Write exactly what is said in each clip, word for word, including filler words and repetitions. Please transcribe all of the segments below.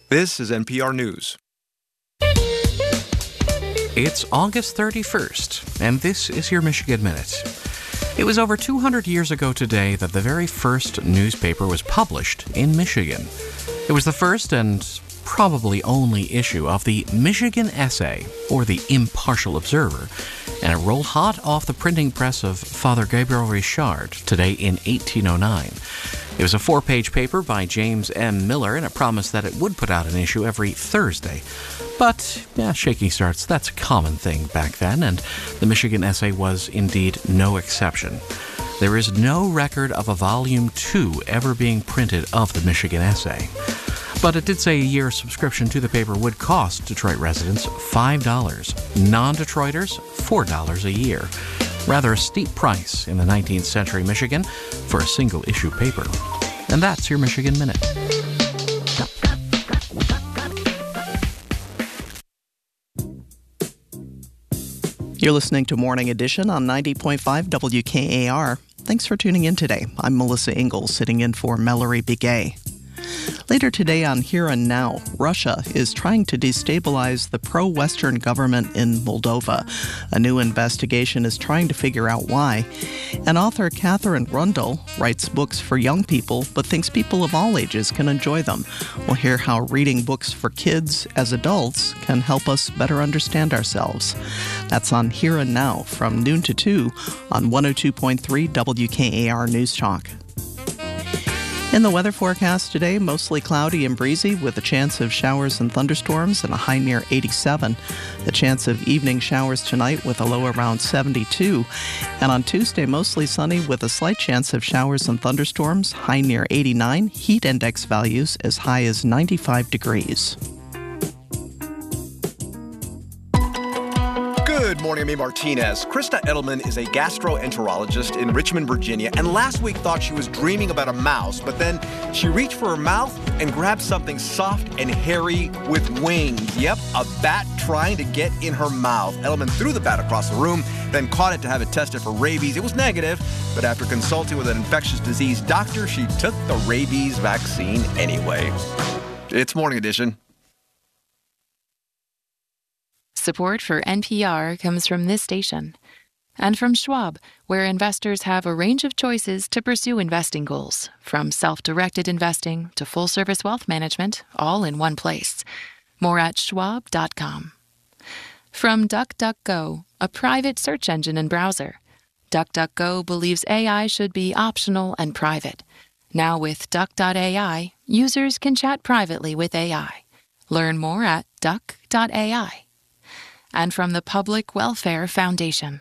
This is N P R News. It's August thirty-first, and this is your Michigan Minute. It was over two hundred years ago today that the very first newspaper was published in Michigan. It was the first and probably only issue of the Michigan Essay, or the Impartial Observer, and it rolled hot off the printing press of Father Gabriel Richard today in eighteen oh nine. It was a four-page paper by James M. Miller, and it promised that it would put out an issue every Thursday. But, yeah, shaky starts, that's a common thing back then, and the Michigan Essay was indeed no exception. There is no record of a volume two ever being printed of the Michigan Essay. But it did say a year subscription to the paper would cost Detroit residents five dollars, non-Detroiters four dollars a year. Rather a steep price in the nineteenth century Michigan for a single-issue paper. And that's your Michigan Minute. You're listening to Morning Edition on ninety point five W K A R. Thanks for tuning in today. I'm Melissa Ingalls, sitting in for Mallory Begay. Later today on Here and Now, Russia is trying to destabilize the pro-Western government in Moldova. A new investigation is trying to figure out why. And author Catherine Rundle writes books for young people, but thinks people of all ages can enjoy them. We'll hear how reading books for kids as adults can help us better understand ourselves. That's on Here and Now from noon to two on one oh two point three W K A R News Talk. In the weather forecast today, mostly cloudy and breezy with a chance of showers and thunderstorms and a high near eighty-seven. The chance of evening showers tonight with a low around seventy-two. And on Tuesday, mostly sunny with a slight chance of showers and thunderstorms, high near eighty-nine. Heat index values as high as ninety-five degrees. Good morning, I'm A. Martinez. Krista Edelman is a gastroenterologist in Richmond, Virginia, and last week thought she was dreaming about a mouse, but then she reached for her mouth and grabbed something soft and hairy with wings. Yep, a bat trying to get in her mouth. Edelman threw the bat across the room, then caught it to have it tested for rabies. It was negative, but after consulting with an infectious disease doctor, she took the rabies vaccine anyway. It's Morning Edition. Support for N P R comes from this station and from Schwab, where investors have a range of choices to pursue investing goals, from self-directed investing to full-service wealth management, all in one place. More at schwab dot com. From DuckDuckGo, a private search engine and browser. DuckDuckGo believes A I should be optional and private. Now with Duck dot A I, users can chat privately with A I. Learn more at duck dot A I. And from the Public Welfare Foundation.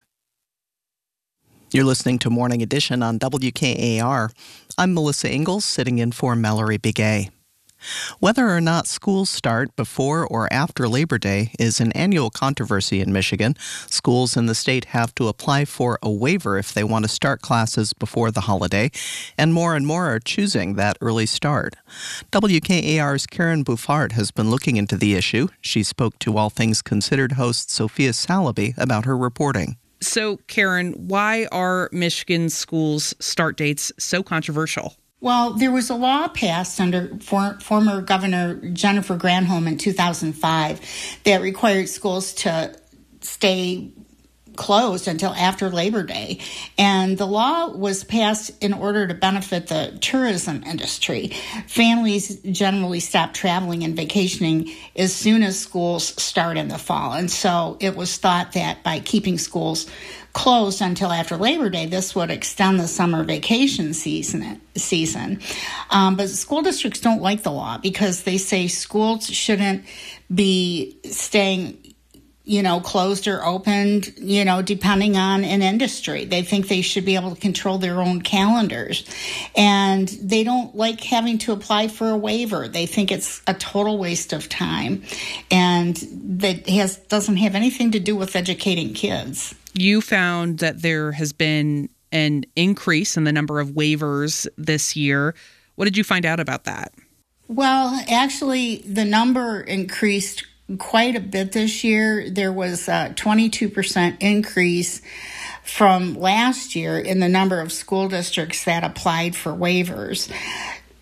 You're listening to Morning Edition on W K A R. I'm Melissa Ingalls, sitting in for Mallory Begay. Whether or not schools start before or after Labor Day is an annual controversy in Michigan. Schools in the state have to apply for a waiver if they want to start classes before the holiday, and more and more are choosing that early start. W K A R's Karen Buffard has been looking into the issue. She spoke to All Things Considered host Sophia Salaby about her reporting. So, Karen, why are Michigan schools' start dates so controversial? Well, there was a law passed under for, former Governor Jennifer Granholm in two thousand five that required schools to stay closed until after Labor Day. And the law was passed in order to benefit the tourism industry. Families generally stop traveling and vacationing as soon as schools start in the fall. And so it was thought that by keeping schools closed until after Labor Day, this would extend the summer vacation season. season. Um, but school districts don't like the law because they say schools shouldn't be staying, you know, closed or opened, you know, depending on an industry. They think they should be able to control their own calendars. And they don't like having to apply for a waiver. They think it's a total waste of time. And that has doesn't have anything to do with educating kids. You found that there has been an increase in the number of waivers this year. What did you find out about that? Well, actually, the number increased quite a bit this year. There was a twenty-two percent increase from last year in the number of school districts that applied for waivers.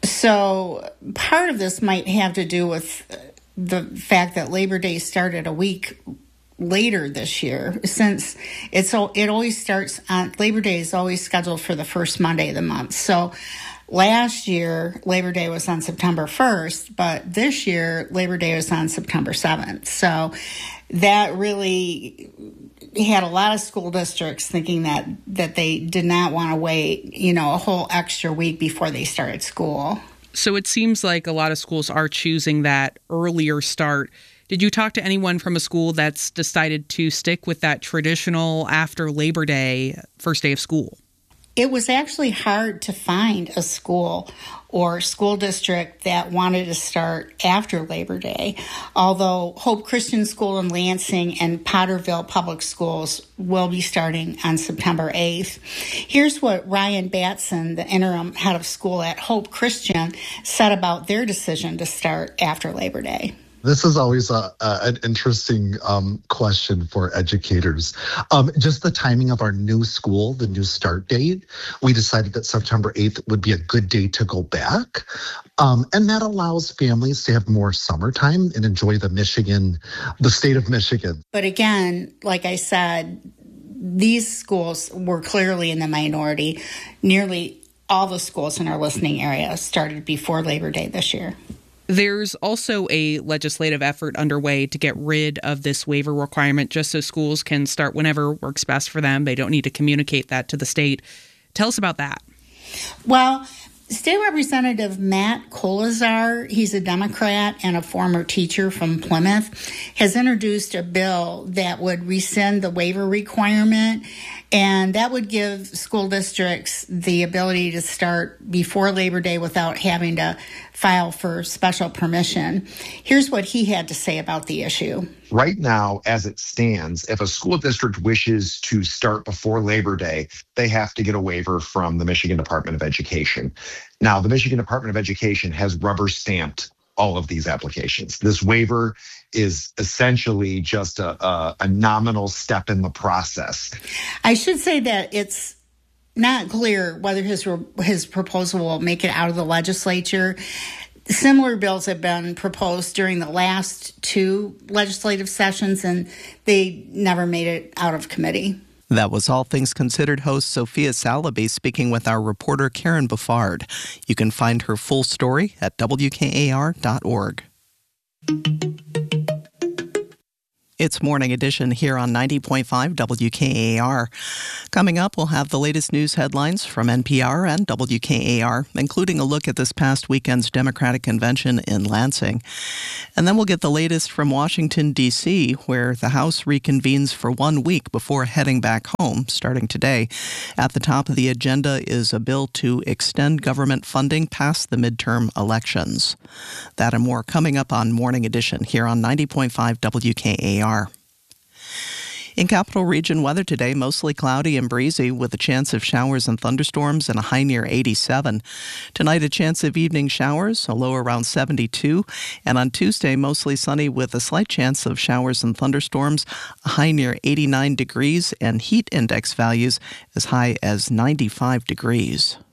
So part of this might have to do with the fact that Labor Day started a week later this year, since it's it always starts on Labor Day is always scheduled for the first Monday of the month. So last year Labor Day was on September first, but this year Labor Day was on September seventh. So that really had a lot of school districts thinking that that they did not want to wait, you know, a whole extra week before they started school. So it seems like a lot of schools are choosing that earlier start. Did you talk to anyone from a school that's decided to stick with that traditional after Labor Day first day of school? It was actually hard to find a school or school district that wanted to start after Labor Day, although Hope Christian School in Lansing and Potterville Public Schools will be starting on September eighth. Here's what Ryan Batson, the interim head of school at Hope Christian, said about their decision to start after Labor Day. This is always a, a, an interesting um, question for educators. Um, just the timing of our new school, the new start date, we decided that September eighth would be a good day to go back. Um, and that allows families to have more summertime and enjoy the Michigan, the state of Michigan. But again, like I said, these schools were clearly in the minority. Nearly all the schools in our listening area started before Labor Day this year. There's also a legislative effort underway to get rid of this waiver requirement just so schools can start whenever works best for them. They don't need to communicate that to the state. Tell us about that. Well, State Representative Matt Kolazar, he's a Democrat and a former teacher from Plymouth, has introduced a bill that would rescind the waiver requirement, and that would give school districts the ability to start before Labor Day without having to file for special permission. Here's what he had to say about the issue. Right now, as it stands, if a school district wishes to start before Labor Day, they have to get a waiver from the Michigan Department of Education. Now, the Michigan Department of Education has rubber stamped all of these applications. This waiver is essentially just a, a, a nominal step in the process. I should say that it's not clear whether his his proposal will make it out of the legislature. Similar bills have been proposed during the last two legislative sessions, and they never made it out of committee. That was All Things Considered host Sophia Salaby speaking with our reporter Karen Buffard. You can find her full story at W K A R dot org. It's Morning Edition here on ninety point five W K A R. Coming up, we'll have the latest news headlines from N P R and W K A R, including a look at this past weekend's Democratic Convention in Lansing. And then we'll get the latest from Washington, D C, where the House reconvenes for one week before heading back home, starting today. At the top of the agenda is a bill to extend government funding past the midterm elections. That and more coming up on Morning Edition here on ninety point five W K A R. In Capital Region weather today, mostly cloudy and breezy with a chance of showers and thunderstorms and a high near eighty-seven. Tonight, a chance of evening showers, a low around seventy-two. And on Tuesday, mostly sunny with a slight chance of showers and thunderstorms, a high near eighty-nine degrees, and heat index values as high as ninety-five degrees.